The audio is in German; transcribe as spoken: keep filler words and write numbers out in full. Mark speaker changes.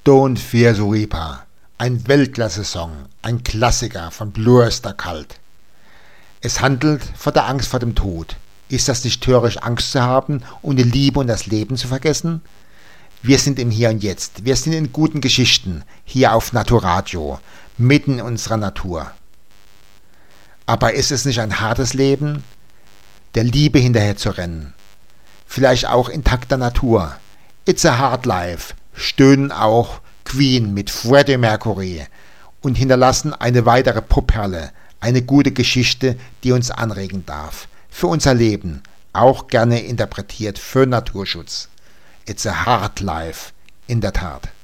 Speaker 1: Don't Fear the Reaper, ein Weltklasse-Song, ein Klassiker von Blue Oyster Cult. Es handelt von der Angst vor dem Tod. Ist das nicht töricht, Angst zu haben und die Liebe und das Leben zu vergessen? Wir sind im Hier und Jetzt, wir sind in guten Geschichten, hier auf Naturadio, mitten in unserer Natur. Aber ist es nicht ein hartes Leben, der Liebe hinterher zu rennen? Vielleicht auch intakter Natur. It's a hard life, stöhnen auch Queen mit Freddie Mercury und hinterlassen eine weitere Popperle, eine gute Geschichte, die uns anregen darf. Für unser Leben, auch gerne interpretiert für Naturschutz. It's a hard life, in der Tat.